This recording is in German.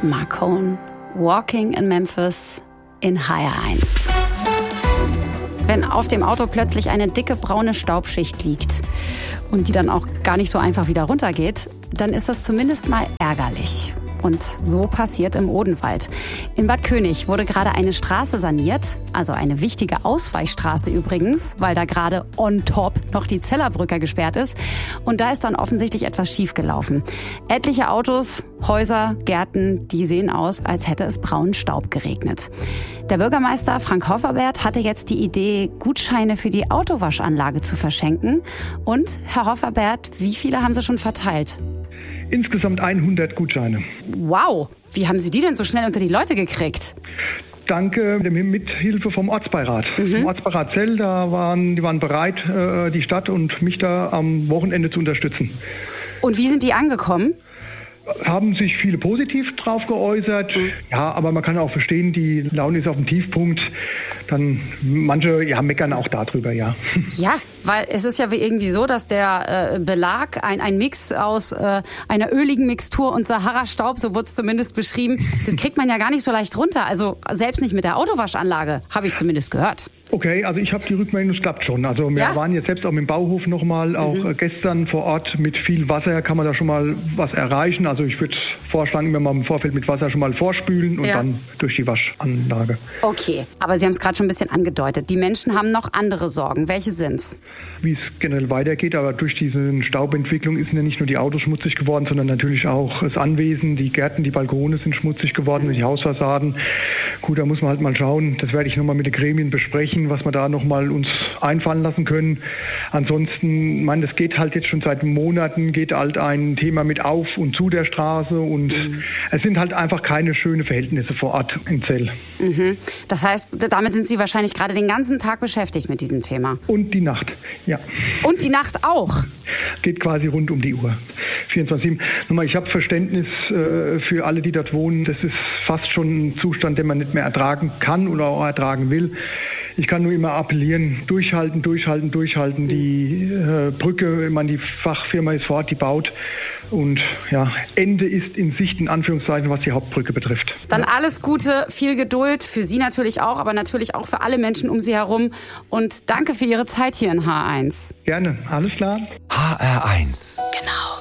Marcone, Walking in Memphis in HR1. Wenn auf dem Auto plötzlich eine dicke braune Staubschicht liegt und die dann auch gar nicht so einfach wieder runtergeht, dann ist das zumindest mal ärgerlich. Und so passiert im Odenwald. In Bad König wurde gerade eine Straße saniert, also eine wichtige Ausweichstraße übrigens, weil da gerade on top noch die Zellerbrücke gesperrt ist. Und da ist dann offensichtlich etwas schiefgelaufen. Etliche Autos, Häuser, Gärten, die sehen aus, als hätte es braunen Staub geregnet. Der Bürgermeister Frank Hofferbert hatte jetzt die Idee, Gutscheine für die Autowaschanlage zu verschenken. Und, Herr Hofferbert, wie viele haben Sie schon verteilt? Insgesamt 100 Gutscheine. Wow, wie haben Sie die denn so schnell unter die Leute gekriegt? Danke der Mithilfe vom Ortsbeirat. Vom Ortsbeirat Zell, die waren bereit, die Stadt und mich da am Wochenende zu unterstützen. Und wie sind die angekommen? Haben sich viele positiv drauf geäußert. Ja, aber man kann auch verstehen, die Laune ist auf dem Tiefpunkt. Dann manche meckern auch darüber, ja. Ja, weil es ist ja irgendwie so, dass der Belag, ein Mix aus einer öligen Mixtur und Sahara-Staub, so wurde es zumindest beschrieben, das kriegt man ja gar nicht so leicht runter. Also selbst nicht mit der Autowaschanlage, habe ich zumindest gehört. Okay, also ich habe die Rückmeldung, es klappt schon. Also wir waren jetzt selbst auch im Bauhof nochmal, auch gestern vor Ort mit viel Wasser kann man da schon mal was erreichen. Also ich würde vorschlagen, wenn man im Vorfeld mit Wasser schon mal vorspülen und dann durch die Waschanlage. Okay, aber Sie haben es gerade schon ein bisschen angedeutet. Die Menschen haben noch andere Sorgen. Welche sind's? Wie es generell weitergeht, aber durch diese Staubentwicklung sind ja nicht nur die Autos schmutzig geworden, sondern natürlich auch das Anwesen, die Gärten, die Balkone sind schmutzig geworden, die Hausfassaden. Gut, da muss man halt mal schauen. Das werde ich nochmal mit den Gremien besprechen, was wir da nochmal uns einfallen lassen können. Ansonsten, das geht halt jetzt schon seit Monaten, geht halt ein Thema mit auf und zu der Straße und es sind halt einfach keine schönen Verhältnisse vor Ort in Zell. Das heißt, damit sind Sie wahrscheinlich gerade den ganzen Tag beschäftigt mit diesem Thema. Und die Nacht, ja. Und die Nacht auch? Geht quasi rund um die Uhr. 24/7. Nochmal, ich habe Verständnis für alle, die dort wohnen. Das ist fast schon ein Zustand, den man nicht mehr ertragen kann oder auch ertragen will. Ich kann nur immer appellieren, durchhalten. Die Brücke, die Fachfirma ist vor Ort, die baut. Und Ende ist in Sicht, in Anführungszeichen, was die Hauptbrücke betrifft. Dann alles Gute, viel Geduld, für Sie natürlich auch, aber natürlich auch für alle Menschen um Sie herum. Und danke für Ihre Zeit hier in HR1. Gerne, alles klar. HR1. Genau.